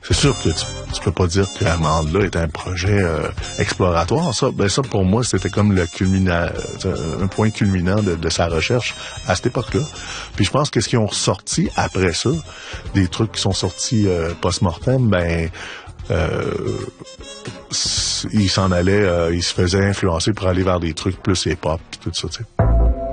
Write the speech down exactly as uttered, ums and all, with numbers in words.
c'est sûr que tu, tu peux pas dire que Amanda est un projet euh, exploratoire. Ça, ben ça pour moi, c'était comme le culminant, un point culminant de, de sa recherche à cette époque-là. Puis je pense que ce qu'ils ont ressorti après ça, des trucs qui sont sortis euh, post-mortem, ben euh, il s'en allait, euh, il se faisait influencer pour aller vers des trucs plus hip-hop, tout ça, tu sais.